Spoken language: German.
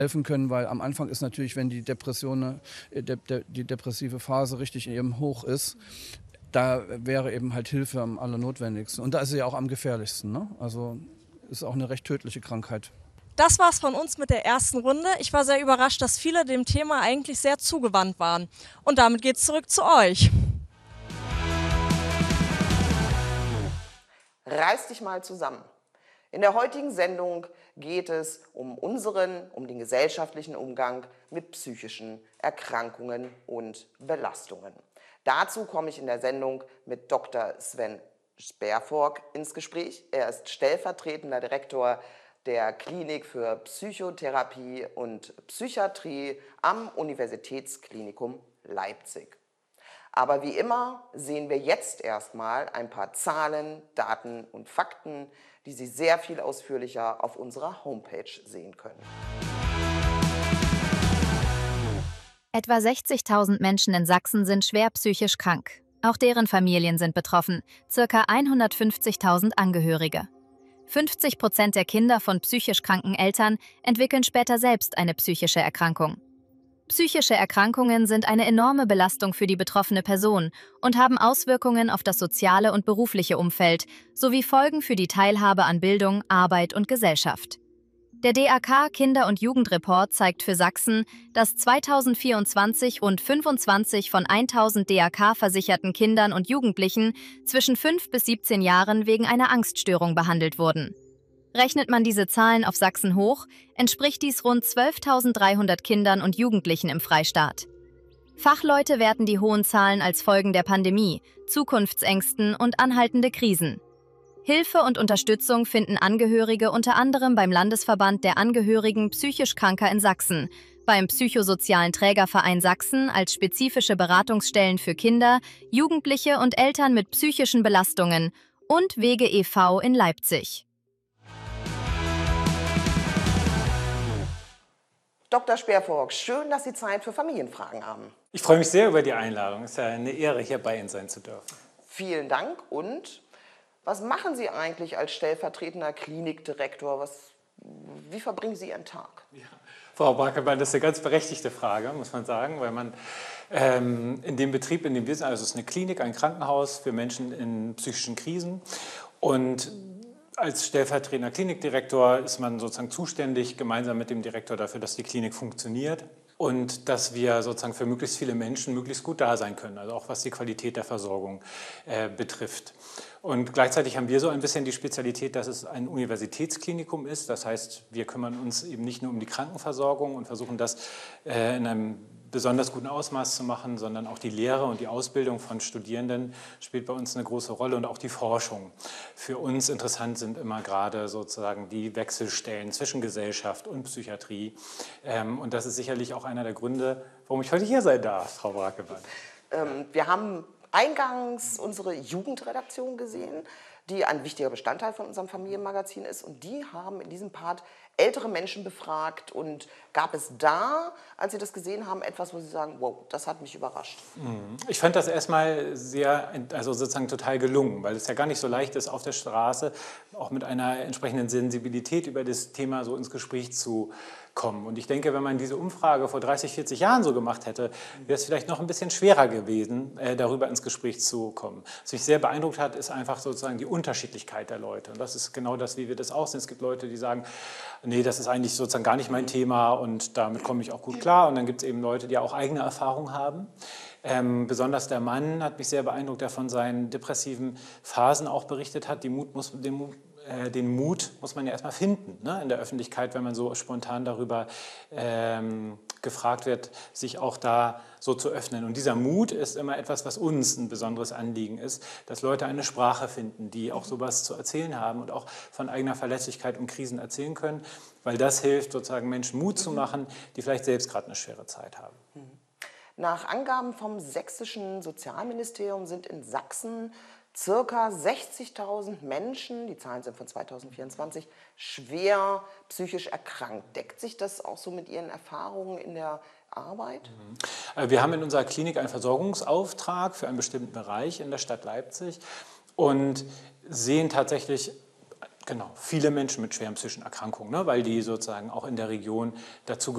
helfen können, weil am Anfang ist natürlich, wenn die Depression, die depressive Phase richtig in ihrem Hoch ist, da wäre eben halt Hilfe am allernotwendigsten. Und da ist sie ja auch am gefährlichsten, ne? Also ist auch eine recht tödliche Krankheit. Das war's von uns mit der ersten Runde. Ich war sehr überrascht, dass viele dem Thema eigentlich sehr zugewandt waren. Und damit geht's zurück zu euch. Reiß dich mal zusammen. In der heutigen Sendung geht es um den gesellschaftlichen Umgang mit psychischen Erkrankungen und Belastungen. Dazu komme ich in der Sendung mit Dr. Sven Sperfork ins Gespräch. Er ist stellvertretender Direktor der Klinik für Psychotherapie und Psychiatrie am Universitätsklinikum Leipzig. Aber wie immer sehen wir jetzt erstmal ein paar Zahlen, Daten und Fakten, die Sie sehr viel ausführlicher auf unserer Homepage sehen können. Etwa 60.000 Menschen in Sachsen sind schwer psychisch krank. Auch deren Familien sind betroffen, ca. 150.000 Angehörige. 50% der Kinder von psychisch kranken Eltern entwickeln später selbst eine psychische Erkrankung. Psychische Erkrankungen sind eine enorme Belastung für die betroffene Person und haben Auswirkungen auf das soziale und berufliche Umfeld sowie Folgen für die Teilhabe an Bildung, Arbeit und Gesellschaft. Der DAK Kinder- und Jugendreport zeigt für Sachsen, dass 2024 rund 25 von 1000 DAK-versicherten Kindern und Jugendlichen zwischen 5 bis 17 Jahren wegen einer Angststörung behandelt wurden. Rechnet man diese Zahlen auf Sachsen hoch, entspricht dies rund 12.300 Kindern und Jugendlichen im Freistaat. Fachleute werten die hohen Zahlen als Folgen der Pandemie, Zukunftsängsten und anhaltende Krisen. Hilfe und Unterstützung finden Angehörige unter anderem beim Landesverband der Angehörigen psychisch Kranker in Sachsen, beim Psychosozialen Trägerverein Sachsen als spezifische Beratungsstellen für Kinder, Jugendliche und Eltern mit psychischen Belastungen und Wege e.V. in Leipzig. Dr. Sperfork, schön, dass Sie Zeit für Familienfragen haben. Ich freue mich sehr über die Einladung. Es ist ja eine Ehre, hier bei Ihnen sein zu dürfen. Vielen Dank. Und was machen Sie eigentlich als stellvertretender Klinikdirektor? Wie verbringen Sie Ihren Tag? Ja. Frau Brackemann, das ist eine ganz berechtigte Frage, muss man sagen, weil man in dem Betrieb, in dem wir sind, also es ist eine Klinik, ein Krankenhaus für Menschen in psychischen Krisen, und als stellvertretender Klinikdirektor ist man sozusagen zuständig, gemeinsam mit dem Direktor, dafür, dass die Klinik funktioniert und dass wir sozusagen für möglichst viele Menschen möglichst gut da sein können, also auch was die Qualität der Versorgung betrifft. Und gleichzeitig haben wir so ein bisschen die Spezialität, dass es ein Universitätsklinikum ist. Das heißt, wir kümmern uns eben nicht nur um die Krankenversorgung und versuchen das in einem besonders guten Ausmaß zu machen, sondern auch die Lehre und die Ausbildung von Studierenden spielt bei uns eine große Rolle und auch die Forschung. Für uns interessant sind immer gerade sozusagen die Wechselstellen zwischen Gesellschaft und Psychiatrie. Und das ist sicherlich auch einer der Gründe, warum ich heute hier sein darf, Frau Brackemann. Wir haben eingangs unsere Jugendredaktion gesehen, die ein wichtiger Bestandteil von unserem Familienmagazin ist. Und die haben in diesem Part ältere Menschen befragt. Und gab es da, als Sie das gesehen haben, etwas, wo Sie sagen, wow, das hat mich überrascht? Ich fand das erstmal also sozusagen total gelungen, weil es ja gar nicht so leicht ist, auf der Straße auch mit einer entsprechenden Sensibilität über das Thema so ins Gespräch zu kommen. Und ich denke, wenn man diese Umfrage vor 30, 40 Jahren so gemacht hätte, wäre es vielleicht noch ein bisschen schwerer gewesen, darüber ins Gespräch zu kommen. Was mich sehr beeindruckt hat, ist einfach sozusagen die Unterschiedlichkeit der Leute. Und das ist genau das, wie wir das auch sehen. Es gibt Leute, die sagen, nee, das ist eigentlich sozusagen gar nicht mein Thema und damit komme ich auch gut klar. Und dann gibt es eben Leute, die auch eigene Erfahrungen haben. Besonders der Mann hat mich sehr beeindruckt, der von seinen depressiven Phasen auch berichtet hat. Den Mut muss man ja erstmal finden, ne, in der Öffentlichkeit, wenn man so spontan darüber gefragt wird, sich auch da so zu öffnen. Und dieser Mut ist immer etwas, was uns ein besonderes Anliegen ist, dass Leute eine Sprache finden, die auch sowas zu erzählen haben und auch von eigener Verletzlichkeit und Krisen erzählen können, weil das hilft, sozusagen Menschen Mut zu machen, die vielleicht selbst gerade eine schwere Zeit haben. Nach Angaben vom sächsischen Sozialministerium sind in Sachsen circa 60.000 Menschen, die Zahlen sind von 2024, schwer psychisch erkrankt. Deckt sich das auch so mit Ihren Erfahrungen in der Arbeit? Wir haben in unserer Klinik einen Versorgungsauftrag für einen bestimmten Bereich in der Stadt Leipzig und sehen tatsächlich viele Menschen mit schweren psychischen Erkrankungen, ne, weil die sozusagen auch in der Region dazu